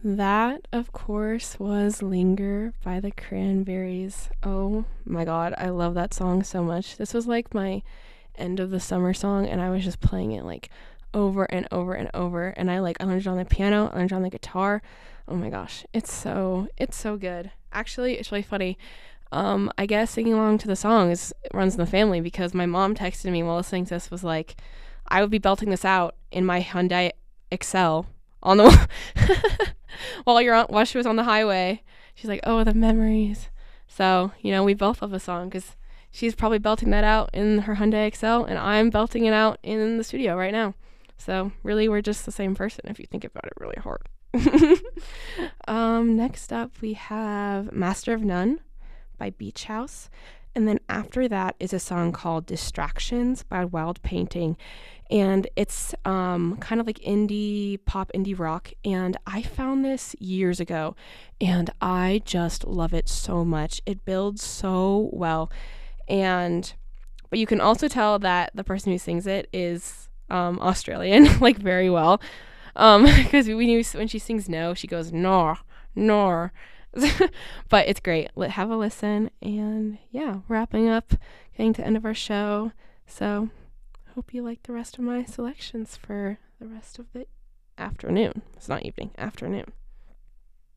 That, of course, was Linger by the Cranberries. Oh my god, I love that song so much. This was like my end of the summer song, and I was just playing it like over and over and over. And I learned it on the piano, I learned it on the guitar. Oh my gosh, it's so good. Actually, it's really funny. I guess singing along to the song is runs in the family because my mom texted me while listening to this was like, I would be belting this out in my Hyundai Excel on the while she was on the highway. She's like, "Oh, the memories." So we both love the song because she's probably belting that out in her Hyundai Excel, and I'm belting it out in the studio right now. So really, we're just the same person if you think about it really hard. Next up, we have Master of None by Beach House. And then after that is a song called Distractions by Wild Painting. And it's kind of like indie pop, indie rock. And I found this years ago and I just love it so much. It builds so well. But you can also tell that the person who sings it is Australian, like very well. Because we knew when she sings no, she goes nor, nor. But it's great. Have a listen. And yeah, wrapping up, getting to the end of our show. So hope you like the rest of my selections for the rest of the afternoon. It's not evening, afternoon.